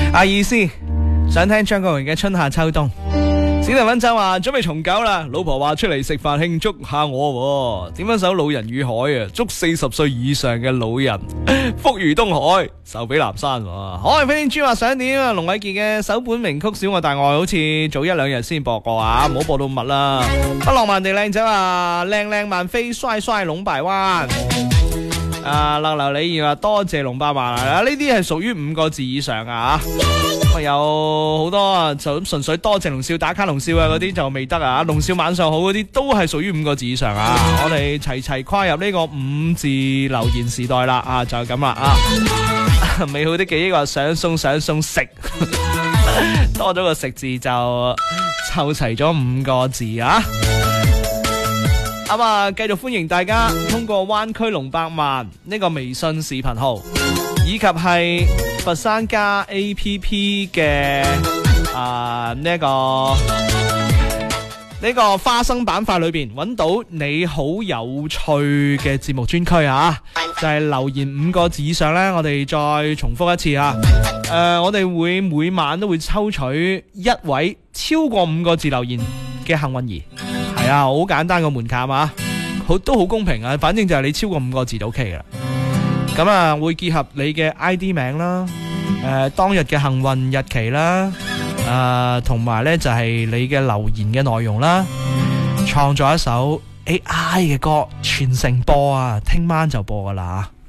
阿意思想聽張國榮嘅春夏秋冬。史提芬就話準備重九啦，老婆話出嚟食飯慶祝下我，點樣首《老人與海》啊？祝40歲以上嘅老人福如東海，壽比南山。海飛天豬話想點啊？龍偉傑嘅首本名曲《小愛大愛》好似早1-2日先播過啊，唔好播到密啦。不浪漫地靚仔話靚靚慢飛，帥帥龍擺灣。勒流李話多謝龍伯話啦，呢啲係屬於5個字以上啊。有好多啊，就咁純粹多謝龍少打卡龍少啊嗰啲就未得啊，龍少晚上好嗰啲都係屬於5個字以上啊。我哋齊齊跨入呢個5字留言時代啦啊，就係咁啦啊。美好的記憶話想送食，多咗個食字就湊齊咗5個字啊。繼續歡迎大家通過灣區龍百萬呢個微信視頻號，以及係佛山加 APP 嘅呢個花生板塊裏邊揾到你好有趣嘅節目專區啊，就係留言5個字以上呢，我哋再重複一次啊。我哋會每晚都會抽取1位超過5個字留言嘅幸運兒。係啊，好簡單個門檻啊，都好公平啊，反正就係你超過5個字就 OK 啦。咁啊，會結合你嘅 ID 名啦，當日嘅幸運日期啦，同埋呢就係你嘅留言嘅內容啦，創作一首 AI 嘅歌，全城播啊，聽晚就播噶啦。